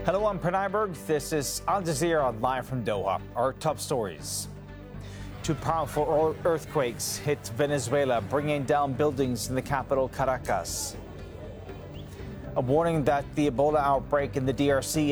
Hello, I'm Pranay Berg. This is Al Jazeera live from Doha. Our top stories. Two powerful earthquakes hit Venezuela, bringing down buildings in the capital, Caracas. A warning that the Ebola outbreak in the DRC